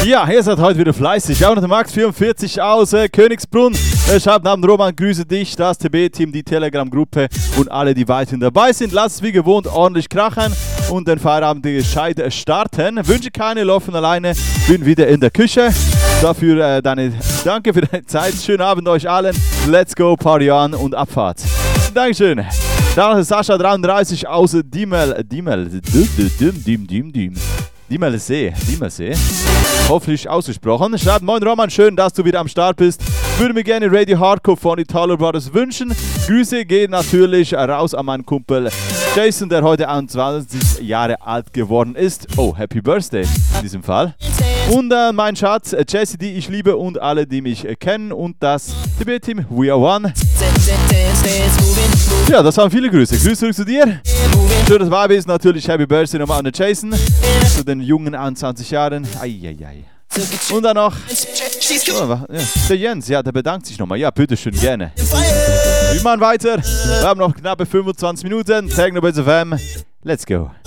Ja, ihr seid heute wieder fleißig. Auch noch der Max44 aus Königsbrunn. Schreibt Namen Roman, grüße dich, das TB-Team, die Telegram-Gruppe und alle, die weiterhin dabei sind. Lasst es wie gewohnt ordentlich krachen und den Feierabend gescheit starten. Wünsche keine Laufen alleine, bin wieder in der Küche. Dafür danke für deine Zeit. Schönen Abend euch allen. Let's go, Party on und Abfahrt. Dankeschön. Dann ist Sascha 33 aus Diemelsee. Hoffentlich ausgesprochen. Schreibt: Moin Roman, schön, dass du wieder am Start bist. Würde mir gerne Radio Hardcore von Italo Brothers wünschen. Grüße gehen natürlich raus an meinen Kumpel Jason, der heute 21 Jahre alt geworden ist. Oh, Happy Birthday in diesem Fall. Und mein Schatz Jesse, die ich liebe und alle, die mich kennen und das TB-Team We Are One. Ja, das waren viele Grüße. Grüße zurück zu dir. Schönes Vibe ist natürlich Happy Birthday nochmal an Jason. Zu den jungen 21 Jahren. Eieiei. Und dann noch der Jens, ja, der bedankt sich nochmal. Ja, bitteschön, gerne. Wir machen weiter. Wir haben noch knappe 25 Minuten. Techno Bits FM. Let's go.